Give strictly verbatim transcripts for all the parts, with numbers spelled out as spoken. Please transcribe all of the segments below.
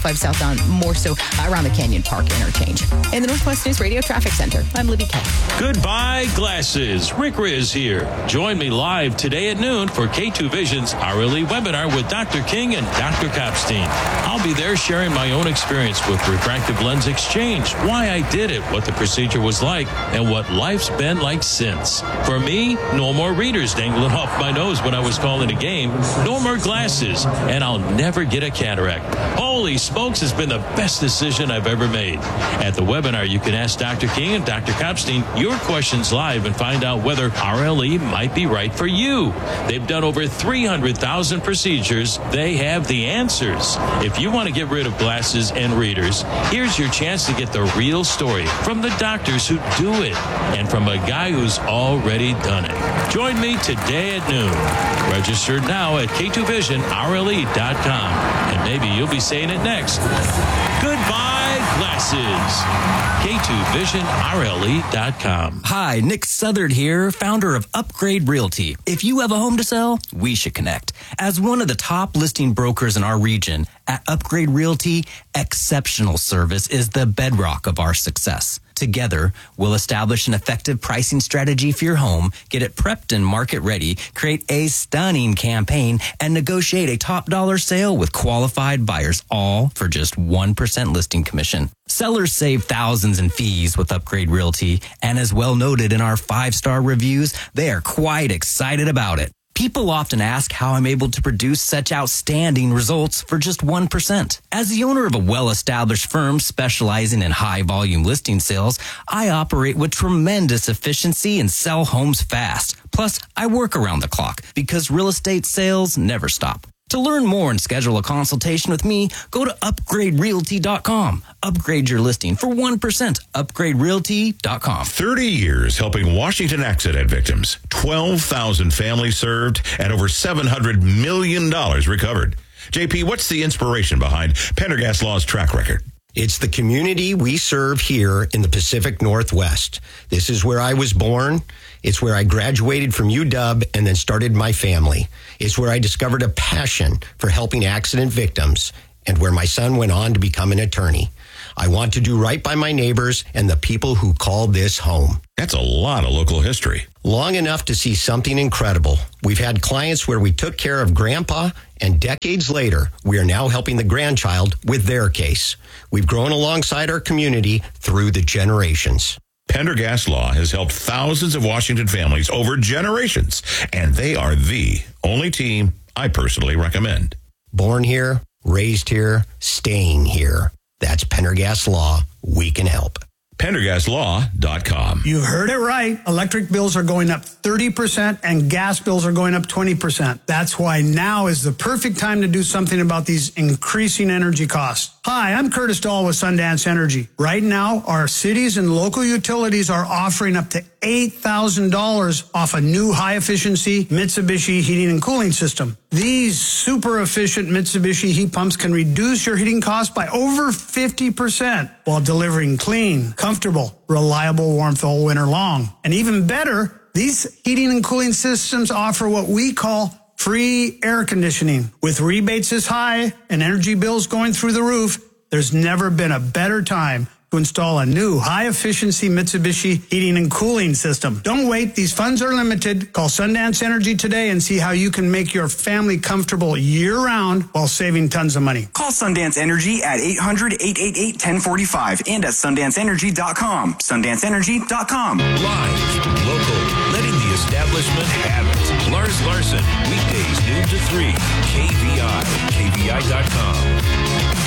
five southbound, more so around the Canyon Park interchange. In the Northwest News Radio Traffic Center, I'm Libby Kay. Goodbye, glasses. Rick Riz here. Join me live today at noon for K two Vision's hourly webinar with Doctor King and Doctor Kopstein. I'll be there sharing my own experience with refractive lens exchange, why I did it, what the procedure was like, and what life's been like since. For me, no more readers dangling off my nose when I was calling a game, no more glasses, and I'll never get a cataract. Holy smokes, has been the best decision I've ever made. At the webinar, you can ask Doctor King and Doctor Kopstein your questions live and find out whether R L E might be right for you. They've done over three hundred thousand procedures. They have the answers. If you want to get rid of glasses and readers, here's your chance to get the real story from the doctors who do it and from a guy who's already done it. Join me today at noon. Register now at K two vision R L E dot com. And maybe you'll be saying it next. Goodbye, glasses. K two vision R L E dot com. Hi, Nick Southard here, founder of Upgrade Realty. If you have a home to sell, we should connect. As one of the top listing brokers in our region, at Upgrade Realty, exceptional service is the bedrock of our success. Together, we'll establish an effective pricing strategy for your home, get it prepped and market ready, create a stunning campaign, and negotiate a top dollar sale with qualified buyers, all for just one percent listing commission. Sellers save thousands in fees with Upgrade Realty, and as well noted in our five-star reviews, they are quite excited about it. People often ask how I'm able to produce such outstanding results for just one percent. As the owner of a well-established firm specializing in high-volume listing sales, I operate with tremendous efficiency and sell homes fast. Plus, I work around the clock because real estate sales never stop. To learn more and schedule a consultation with me, go to upgrade realty dot com. Upgrade your listing for one percent. upgrade realty dot com. thirty years helping Washington accident victims. twelve thousand families served and over seven hundred million dollars recovered. J P, what's the inspiration behind Pendergast Law's track record? It's the community we serve here in the Pacific Northwest. This is where I was born. It's where I graduated from U W and then started my family. It's where I discovered a passion for helping accident victims and where my son went on to become an attorney. I want to do right by my neighbors and the people who call this home. That's a lot of local history. Long enough to see something incredible. We've had clients where we took care of grandpa, and decades later, we are now helping the grandchild with their case. We've grown alongside our community through the generations. Pendergast Law has helped thousands of Washington families over generations, and they are the only team I personally recommend. Born here, raised here, staying here. That's Pendergast Law. We can help. Pendergast Law dot com. You heard it right. Electric bills are going up thirty percent and gas bills are going up twenty percent. That's why now is the perfect time to do something about these increasing energy costs. Hi, I'm Curtis Dahl with Sundance Energy. Right now, our cities and local utilities are offering up to eight thousand dollars off a new high-efficiency Mitsubishi heating and cooling system. These super efficient Mitsubishi heat pumps can reduce your heating costs by over fifty percent while delivering clean, comfortable, reliable warmth all winter long. And even better, these heating and cooling systems offer what we call free air conditioning. With rebates this high and energy bills going through the roof, there's never been a better time to install a new high-efficiency Mitsubishi heating and cooling system. Don't wait. These funds are limited. Call Sundance Energy today and see how you can make your family comfortable year-round while saving tons of money. Call Sundance Energy at eight hundred, eight eight eight, one zero four five and at sundance energy dot com. sundance energy dot com. Live, local, letting the establishment have it. Lars Larson, weekdays noon to three. K V I, K V I dot com.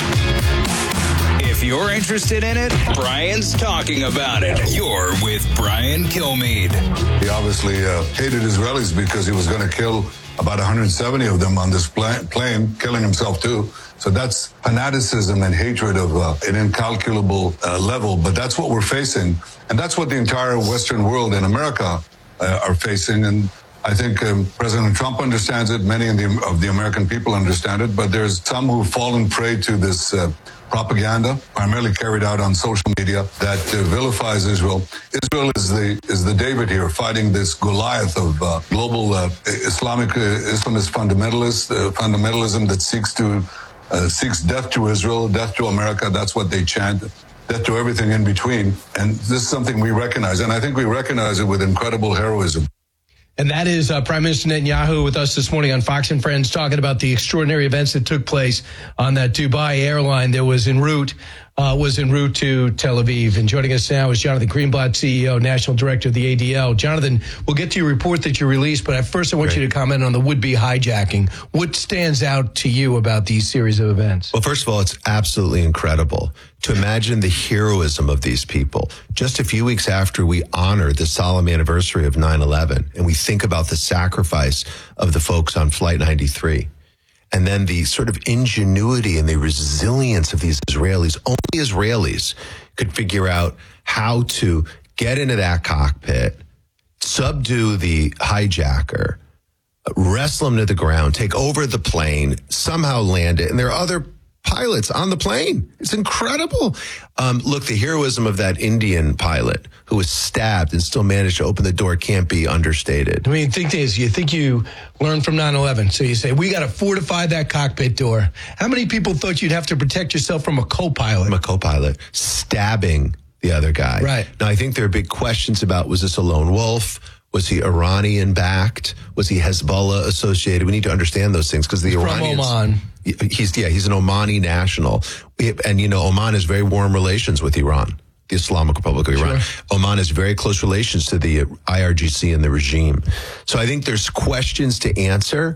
If you're interested in it, Brian's talking about it. You're with Brian Kilmeade. He obviously uh, hated Israelis because he was going to kill about one hundred seventy of them on this pla- plane, killing himself too. So that's fanaticism and hatred of uh, an incalculable uh, level. But that's what we're facing. And that's what the entire Western world and America uh, are facing. And I think um, President Trump understands it. Many of the, of the American people understand it. But there's some who've fallen prey to this uh, propaganda, primarily carried out on social media, that uh, vilifies Israel. Israel is the is the David here, fighting this Goliath of uh, global uh, Islamic uh, Islamist fundamentalists, uh, fundamentalism that seeks to uh, seeks death to Israel, death to America. That's what they chant. Death to everything in between. And this is something we recognize. And I think we recognize it with incredible heroism. And that is uh, Prime Minister Netanyahu with us this morning on Fox and Friends, talking about the extraordinary events that took place on that Dubai airline that was en route, uh, was en route to Tel Aviv. And joining us now is Jonathan Greenblatt, C E O, National Director of the A D L. Jonathan, we'll get to your report that you released, but at first I want Great. you to comment on the would-be hijacking. What stands out to you about these series of events? Well, first of all, it's absolutely incredible to imagine the heroism of these people. Just a few weeks after we honor the solemn anniversary of nine eleven, and we think about the sacrifice of the folks on Flight ninety-three, and then the sort of ingenuity and the resilience of these Israelis. Only Israelis could figure out how to get into that cockpit, subdue the hijacker, wrestle him to the ground, take over the plane, somehow land it. And there are other pilots on the plane. It's incredible. Um, look, the heroism of that Indian pilot who was stabbed and still managed to open the door can't be understated. I mean, think this, you think you learned from nine eleven. So you say, we got to fortify that cockpit door. How many people thought you'd have to protect yourself from a co-pilot? From a co-pilot stabbing the other guy. Right. Now, I think there are big questions about, was this a lone wolf? Was he Iranian backed? Was he Hezbollah associated? We need to understand those things because the From Iranians. Oman. He's yeah, he's an Omani national, and you know Oman has very warm relations with Iran, the Islamic Republic of Iran. Sure. Oman has very close relations to the I R G C and the regime. So I think there's questions to answer.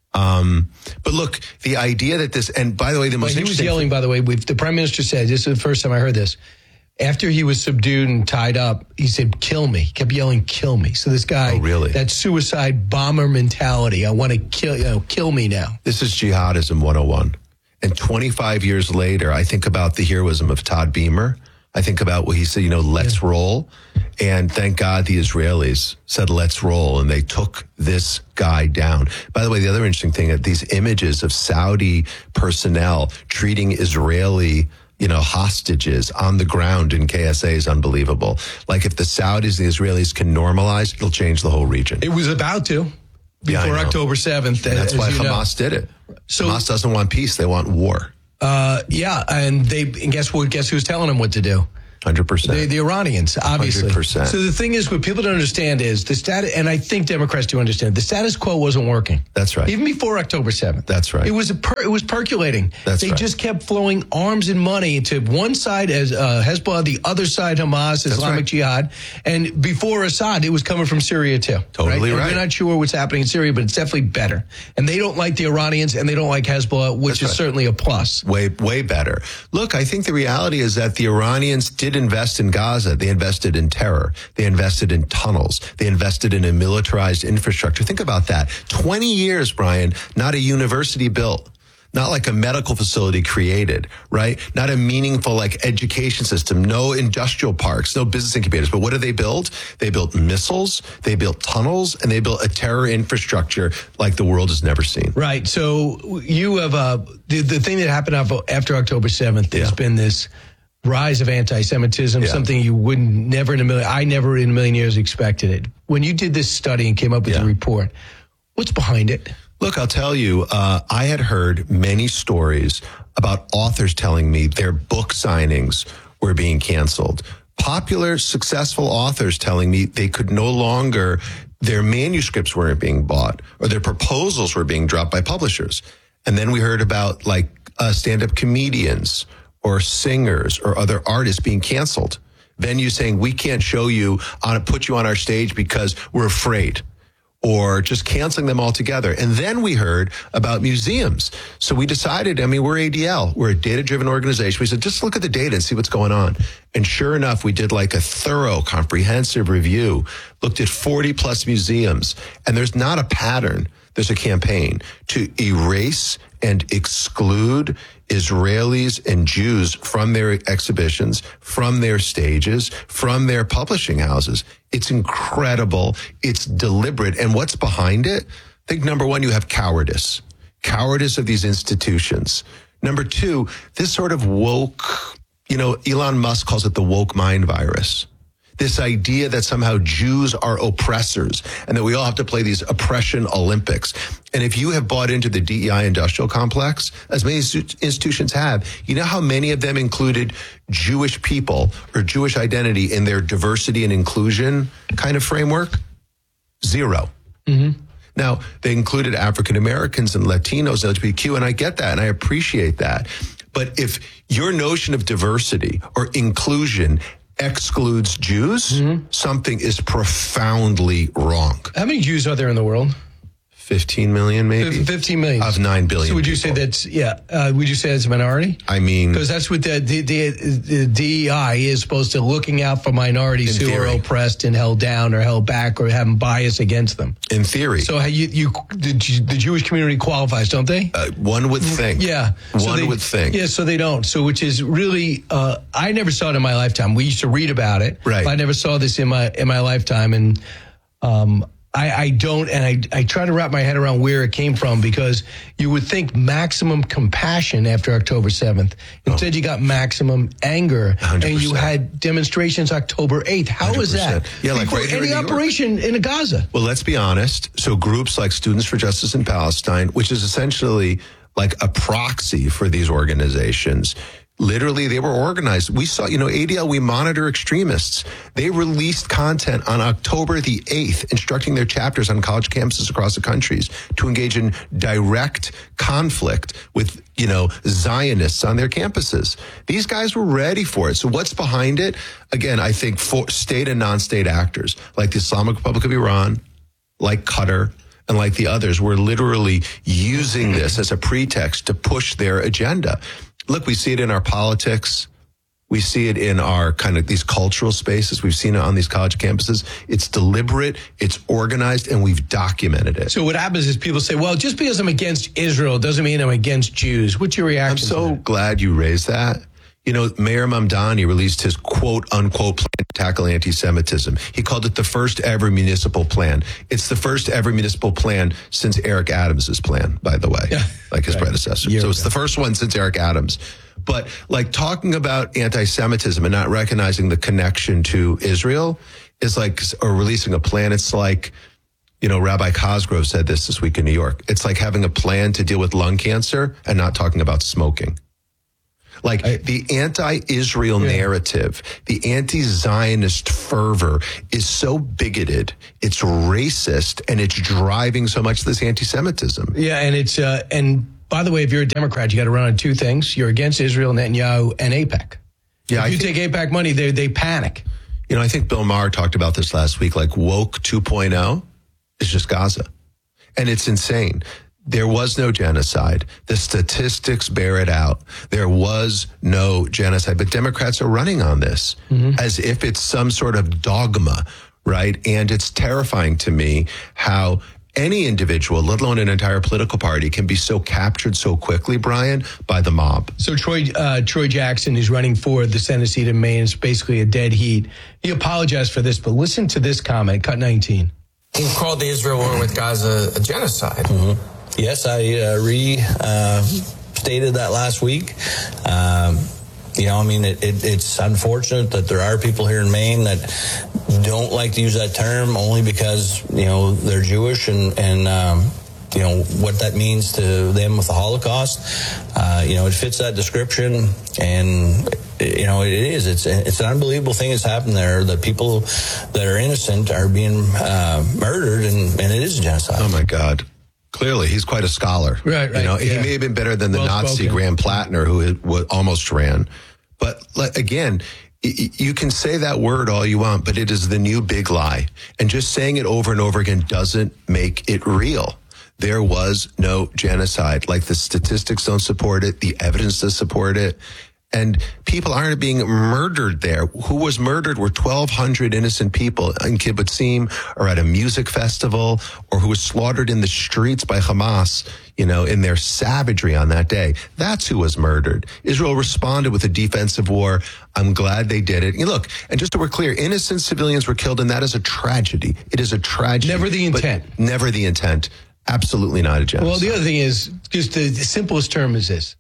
Um, but look, the idea that this, and by the way, the most well, he was interesting yelling. By the way, we've, the Prime Minister said, this is the first time I heard this. After he was subdued and tied up, he said, kill me. He kept yelling, kill me. So this guy, oh, really? that suicide bomber mentality, I want to kill, you know, kill me now. This is jihadism one oh one. And twenty-five years later, I think about the heroism of Todd Beamer. I think about what he said, you know, let's yeah. roll. And thank God the Israelis said, let's roll. And they took this guy down. By the way, the other interesting thing, these images of Saudi personnel treating Israeli you know, hostages on the ground in K S A is unbelievable. Like if the Saudis and the Israelis can normalize, it'll change the whole region. It was about to before yeah, October seventh. And that's why Hamas know. did it. So, Hamas doesn't want peace. They want war. Uh, yeah. And they, and guess what? Guess who's telling them what to do? one hundred percent. The, the Iranians, obviously. one hundred percent. So the thing is, what people don't understand is the status, and I think Democrats do understand, the status quo wasn't working. That's right. Even before October seventh. That's right. It was a per, it was percolating. That's they right. just kept flowing arms and money to one side as uh, Hezbollah, the other side Hamas, Islamic right. Jihad, and before Assad, it was coming from Syria too. Totally right. right. We're not sure what's happening in Syria, but it's definitely better. And they don't like the Iranians, and they don't like Hezbollah, which That's is right. certainly a plus. Way way better. Look, I think the reality is that the Iranians did invest in Gaza. They invested in terror. They invested in tunnels. They invested in a militarized infrastructure. Think about that. twenty years, Brian, not a university built. Not like a medical facility created, right? Not a meaningful like education system, no industrial parks, no business incubators. But what did they build? They built missiles, they built tunnels, and they built a terror infrastructure like the world has never seen. Right. So you have uh, the, the thing that happened after October seventh yeah. has been this rise of anti-Semitism, yeah. something you wouldn't never in a million, I never in a million years expected it. When you did this study and came up with yeah. the report, what's behind it? Look, I'll tell you, uh, I had heard many stories about authors telling me their book signings were being canceled. Popular, successful authors telling me they could no longer, their manuscripts weren't being bought or their proposals were being dropped by publishers. And then we heard about like uh, stand-up comedians or singers or other artists being canceled. Venues saying, we can't show you, on put you on our stage because we're afraid. Or just canceling them altogether. And then we heard about museums. So we decided, I mean, we're A D L. We're a data-driven organization. We said, just look at the data and see what's going on. And sure enough, we did like a thorough, comprehensive review, looked at forty plus museums. And there's not a pattern. There's a campaign to erase and exclude Israelis and Jews from their exhibitions, from their stages, from their publishing houses. It's incredible. It's deliberate. And what's behind it? I think number one, you have cowardice. Cowardice of these institutions. Number two, this sort of woke, you know, Elon Musk calls it the woke mind virus. this idea that somehow Jews are oppressors and that we all have to play these oppression Olympics. And if you have bought into the D E I industrial complex, as many institutions have, you know how many of them included Jewish people or Jewish identity in their diversity and inclusion kind of framework? Zero. Mm-hmm. Now, they included African Americans and Latinos and L G B T Q, and I get that, and I appreciate that. But if your notion of diversity or inclusion excludes Jews, mm-hmm. something is profoundly wrong. How many Jews are there in the world? fifteen million, maybe. fifteen million. Of nine billion. So would you people. say that's, yeah, uh, would you say that's a minority? I mean. Because that's what the, the, the, the D E I is supposed to, looking out for minorities who theory. are oppressed and held down or held back or having bias against them. In theory. So how you, you the, the Jewish community qualifies, don't they? Uh, one would think. Yeah. One so they, would think. Yeah, so they don't. So which is really, uh, I never saw it in my lifetime. We used to read about it. Right. But I never saw this in my, in my lifetime. And, um, I, I don't, and I, I try to wrap my head around where it came from, because you would think maximum compassion after October seventh. Instead, oh. you got maximum anger, one hundred percent. And you had demonstrations October eighth. How was that? Yeah, like Before right here any in New York. operation in Gaza. Well, let's be honest. So groups like Students for Justice in Palestine, which is essentially like a proxy for these organizations, literally, they were organized. We saw, you know, A D L, we monitor extremists. They released content on October the eighth, instructing their chapters on college campuses across the countries to engage in direct conflict with, you know, Zionists on their campuses. These guys were ready for it. So what's behind it? Again, I think for state and non-state actors like the Islamic Republic of Iran, like Qatar, and like the others were literally using this as a pretext to push their agenda. Look, we see it in our politics. We see it in our kind of these cultural spaces. We've seen it on these college campuses. It's deliberate, it's organized, and we've documented it. So what happens is people say, well, just because I'm against Israel doesn't mean I'm against Jews. What's your reaction I'm so to that? glad you raised that. You know, Mayor Mamdani released his quote unquote plan to tackle anti-Semitism. He called it the first ever municipal plan. It's the first ever municipal plan since Eric Adams' plan, by the way, yeah, like his right. predecessor. Year so it's ago. The first one since Eric Adams. But like talking about anti-Semitism and not recognizing the connection to Israel is like, or releasing a plan. It's like, you know, Rabbi Cosgrove said this this week in New York. It's like having a plan to deal with lung cancer and not talking about smoking. Like I, the anti-Israel yeah. narrative, the anti-Zionist fervor is so bigoted, it's racist, and it's driving so much of this anti-Semitism. Yeah, and it's, uh, and by the way, if you're a Democrat, you got to run on two things. You're against Israel, Netanyahu, and AIPAC. Yeah, if I you think, take AIPAC money, they they panic. You know, I think Bill Maher talked about this last week, like woke two point oh is just Gaza. And it's insane. There was no genocide. The statistics bear it out. There was no genocide. But Democrats are running on this mm-hmm. as if it's some sort of dogma, right? And it's terrifying to me how any individual, let alone an entire political party, can be so captured so quickly, Brian, by the mob. So Troy uh, Troy Jackson is running for the Senate seat in Maine. It's basically a dead heat. He apologized for this, but listen to this comment, cut nineteen. He called the Israel war with Gaza a genocide. Mm-hmm. Yes, I uh, re-stated uh, that last week. Um, you know, I mean, it, it, it's unfortunate that there are people here in Maine that don't like to use that term only because, you know, they're Jewish and, and um, you know, what that means to them with the Holocaust. Uh, you know, it fits that description. And, you know, it is. It's it's an unbelievable thing that's happened there, that people that are innocent are being uh, murdered, and, and it is a genocide. Oh, my God. Clearly, he's quite a scholar. Right, right. You know, yeah. he may have been better than the well Nazi spoken. Graham Plattner, who had, who almost ran. But like, again, y- you can say that word all you want, but it is the new big lie. And just saying it over and over again doesn't make it real. There was no genocide. Like, the statistics don't support it. The evidence does support it. And people aren't being murdered there. Who was murdered were twelve hundred innocent people in Kibbutzim or at a music festival, or who was slaughtered in the streets by Hamas, you know, in their savagery on that day. That's who was murdered. Israel responded with a defensive war. I'm glad they did it. And look, and just so we're clear, innocent civilians were killed, and that is a tragedy. It is a tragedy. Never the intent. Never the intent. Absolutely not a genocide. Well, the other thing is, just the, the simplest term is this.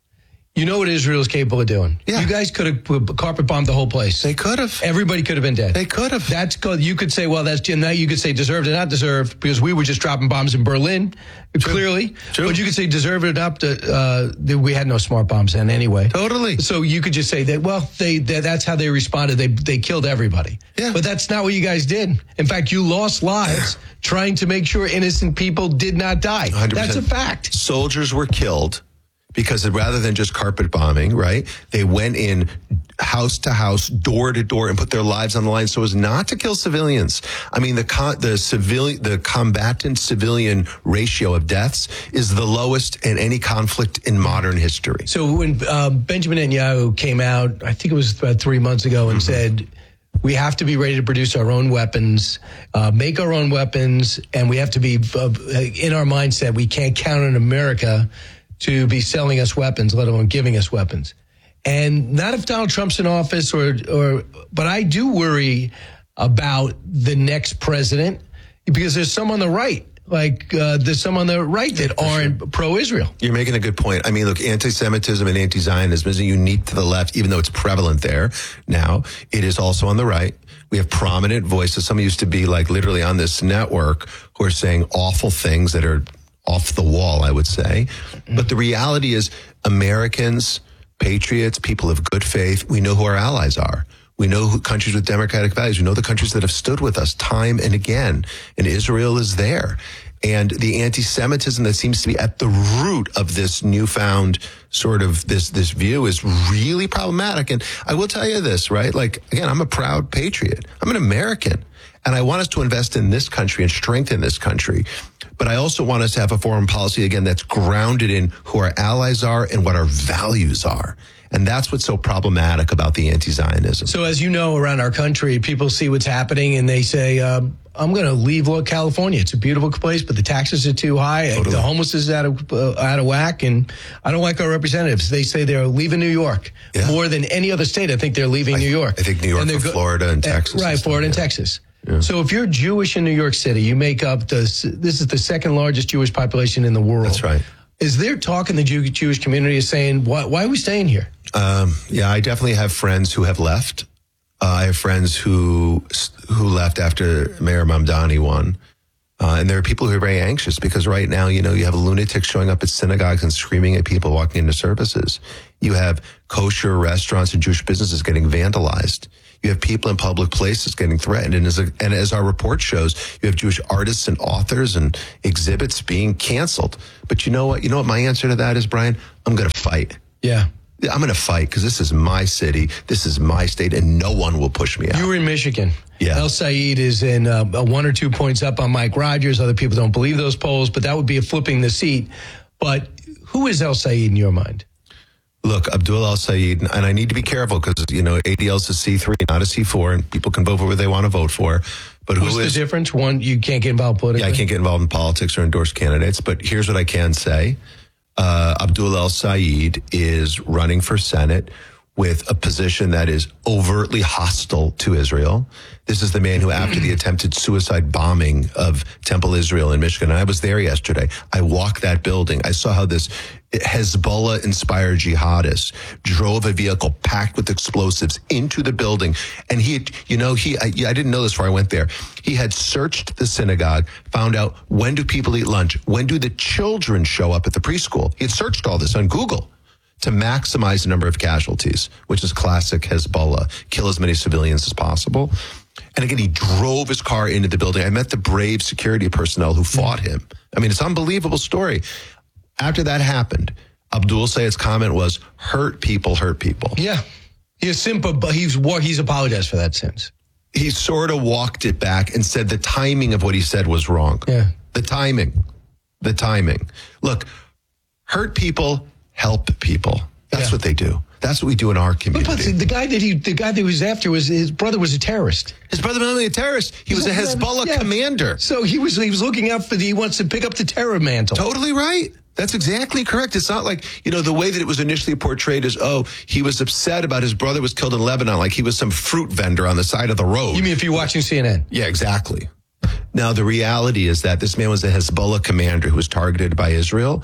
You know what Israel is capable of doing. Yeah. You guys could have carpet bombed the whole place. They could have. Everybody could have been dead. They could have. That's good. You could say, well, that's Jim. Now you could say deserved or not deserved because we were just dropping bombs in Berlin, True. clearly. True. But you could say deserved or not. Uh, we had no smart bombs then anyway. Totally. So you could just say that. Well, they, they that's how they responded. They they killed everybody. Yeah. But that's not what you guys did. In fact, you lost lives trying to make sure innocent people did not die. one hundred percent. That's a fact. Soldiers were killed. Because rather than just carpet bombing, right, they went in house to house, door to door, and put their lives on the line so as not to kill civilians. I mean, the co- the civilian, the combatant civilian ratio of deaths is the lowest in any conflict in modern history. So when uh, Benjamin Netanyahu came out, I think it was about three months ago, and mm-hmm. said, we have to be ready to produce our own weapons, uh, make our own weapons, and we have to be uh, in our mindset. We can't count on America to be selling us weapons, let alone giving us weapons. And not if Donald Trump's in office or, or, but I do worry about the next president because there's some on the right, like uh, there's some on the right that aren't pro-Israel. You're making a good point. I mean, look, anti-Semitism and anti-Zionism isn't unique to the left, even though it's prevalent there now. It is also on the right. We have prominent voices. Some used to be like literally on this network who are saying awful things that are off the wall, I would say. Mm-hmm. But the reality is Americans, patriots, people of good faith, we know who our allies are. We know who countries with democratic values. We know the countries that have stood with us time and again. And Israel is there. And the anti-Semitism that seems to be at the root of this newfound sort of this, this view is really problematic. And I will tell you this, right? Like, again, I'm a proud patriot. I'm an American. And I want us to invest in this country and strengthen this country. But I also want us to have a foreign policy, again, that's grounded in who our allies are and what our values are. And that's what's so problematic about the anti-Zionism. So as you know, around our country, people see what's happening and they say, um, I'm going to leave California. It's a beautiful place, but the taxes are too high. Totally. The homeless is out of, uh, out of whack. And I don't like our representatives. They say they're leaving New York yeah. more than any other state. I think they're leaving I, New York. I think New York, and Florida and Texas. Right, Florida and yeah. Texas. Yeah. So if you're Jewish in New York City, you make up the, this is the second largest Jewish population in the world. That's right. Is there talk in the Jew, Jewish community is saying, why, why are we staying here? Um, yeah, I definitely have friends who have left. Uh, I have friends who who left after Mayor Mamdani won. Uh, and there are people who are very anxious because right now, you know, you have lunatics showing up at synagogues and screaming at people walking into services. You have kosher restaurants and Jewish businesses getting vandalized. You have people in public places getting threatened. And as, a, and as our report shows, you have Jewish artists and authors and exhibits being canceled. But you know what? You know what my answer to that is, Brian? I'm going to fight. Yeah. I'm going to fight because this is my city. This is my state, and no one will push me out. You were in Michigan. Yeah. El Said is in uh, one or two points up on Mike Rogers. Other people don't believe those polls, but that would be a flipping the seat. But who is El Said in your mind? Look, Abdul El Said, and I need to be careful because, you know, A D L is a C three, not a C four, and people can vote for what they want to vote for. But who What's is, the difference? One, you can't get involved politically? Yeah, I can't get involved in politics or endorse candidates. But here's what I can say. Uh, Abdul El Said is running for Senate with a position that is overtly hostile to Israel. This is the man who, after the attempted suicide bombing of Temple Israel in Michigan, and I was there yesterday. I walked that building. I saw how this Hezbollah-inspired jihadist drove a vehicle packed with explosives into the building. And he, had, you know, he, I, I didn't know this before I went there. He had searched the synagogue, found out when do people eat lunch? When do the children show up at the preschool? He had searched all this on Google to maximize the number of casualties, which is classic Hezbollah, kill as many civilians as possible. And again, he drove his car into the building. I met the brave security personnel who fought him. I mean, it's an unbelievable story. After that happened, Abdul Sayed's comment was, hurt people, hurt people. Yeah. He's simple, but he's, he's apologized for that since. He sort of walked it back and said the timing of what he said was wrong. Yeah. The timing. The timing. Look, hurt people, help people. That's yeah. what they do. That's what we do in our community. But, but the guy that he, the guy that he was after was his brother was a terrorist. His brother was not only a terrorist; he was a Hezbollah yeah. commander. So he was he was looking out for the. He wants to pick up the terror mantle. Totally right. That's exactly correct. It's not like, you know, the way that it was initially portrayed as, oh, he was upset about his brother was killed in Lebanon, like he was some fruit vendor on the side of the road. You mean if you're watching C N N? Yeah, exactly. Now, the reality is that this man was a Hezbollah commander who was targeted by Israel.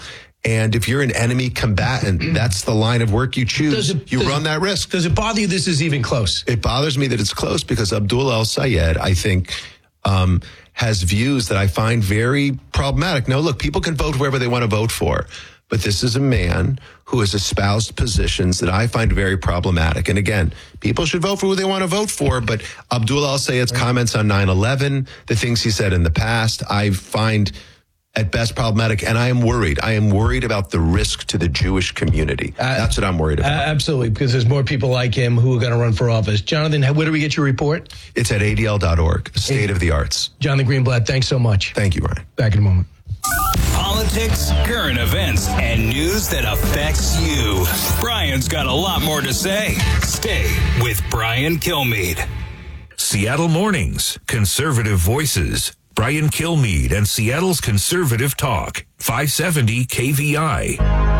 And if you're an enemy combatant, that's the line of work you choose. It, you run it, that risk. Does it bother you this is even close? It bothers me that it's close because Abdul El-Sayed, I think, um, has views that I find very problematic. Now, look, people can vote whoever they want to vote for, but this is a man who has espoused positions that I find very problematic. And again, people should vote for who they want to vote for, but Abdul El-Sayed's comments on nine eleven, the things he said in the past, I find at best problematic, and I am worried. I am worried about the risk to the Jewish community. Uh, That's what I'm worried about. Uh, absolutely, because there's more people like him who are going to run for office. Jonathan, where do we get your report? It's at A D L dot org, State of the Arts. Jonathan Greenblatt, thanks so much. Thank you, Ryan. Back in a moment. Politics, current events, and news that affects you. Brian's got a lot more to say. Stay with Brian Kilmeade. Seattle Mornings, Conservative Voices. Brian Kilmeade and Seattle's Conservative Talk, five seventy K V I.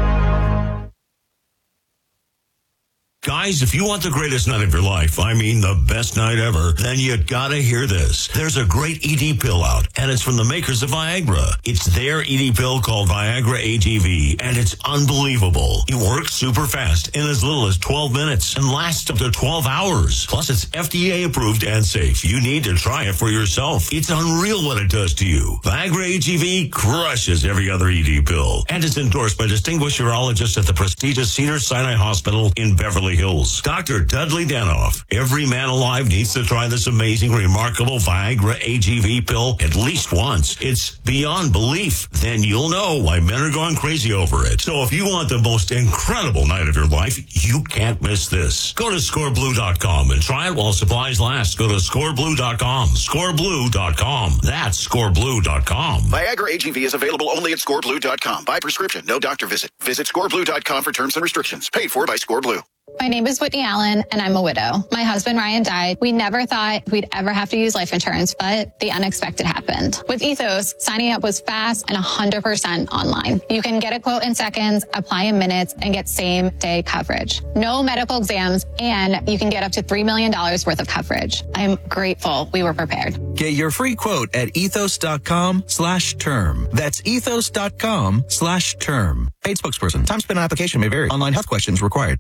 Guys, if you want the greatest night of your life, I mean the best night ever, then you gotta hear this. There's a great E D pill out, and it's from the makers of Viagra. It's their E D pill called Viagra A G V, and it's unbelievable. It works super fast in as little as twelve minutes and lasts up to twelve hours. Plus, it's F D A approved and safe. You need to try it for yourself. It's unreal what it does to you. Viagra A G V crushes every other E D pill, and it's endorsed by distinguished urologists at the prestigious Cedars-Sinai Hospital in Beverly Hills. Doctor Dudley Danoff. Every man alive needs to try this amazing, remarkable Viagra A G V pill at least once. It's beyond belief. Then you'll know why men are going crazy over it. So if you want the most incredible night of your life, you can't miss this. Go to score blue dot com and try it while supplies last. Go to score blue dot com. score blue dot com. That's score blue dot com. Viagra A G V is available only at score blue dot com. By prescription, no doctor visit. Visit score blue dot com for terms and restrictions. Paid for by ScoreBlue. My name is Whitney Allen, and I'm a widow. My husband, Ryan, died. We never thought we'd ever have to use life insurance, but the unexpected happened. With Ethos, signing up was fast and one hundred percent online. You can get a quote in seconds, apply in minutes, and get same-day coverage. No medical exams, and you can get up to three million dollars worth of coverage. I'm grateful we were prepared. Get your free quote at ethos dot com slash term. That's ethos dot com slash term. Paid spokesperson. Time spent on application may vary. Online health questions required.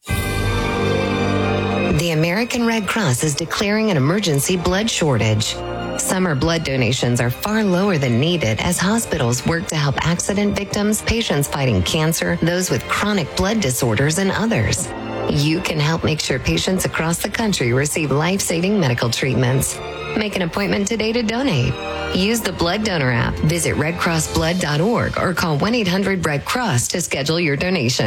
The American Red Cross is declaring an emergency blood shortage. Summer blood donations are far lower than needed as hospitals work to help accident victims, patients fighting cancer, those with chronic blood disorders, and others. You can help make sure patients across the country receive life-saving medical treatments. Make an appointment today to donate. Use the Blood Donor app, visit red cross blood dot org, or call one eight hundred red cross to schedule your donation.